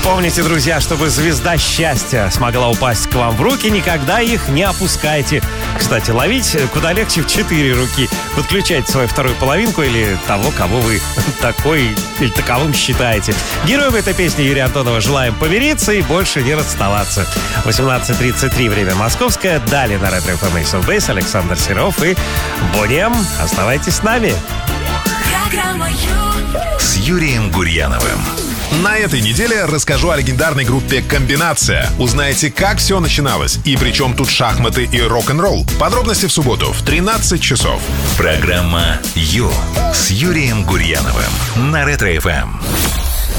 Помните, друзья, чтобы звезда счастья смогла упасть к вам в руки, никогда их не опускайте. Кстати, ловить куда легче в 4 руки. Подключайте свою вторую половинку или того, кого вы такой или таковым считаете. Героем этой песни Юрия Антонова желаем помириться и больше не расставаться. 18:33, время московское. Далее на Ретро ФМ Ace of Base Александр Серов и Бонем. Оставайтесь с нами. С Юрием Гурьяновым. На этой неделе расскажу о легендарной группе «Комбинация». Узнаете, как все начиналось и при чем тут шахматы и рок-н-ролл. Подробности в субботу в 13 часов. Программа «Ю» с Юрием Гурьяновым на Ретро ФМ.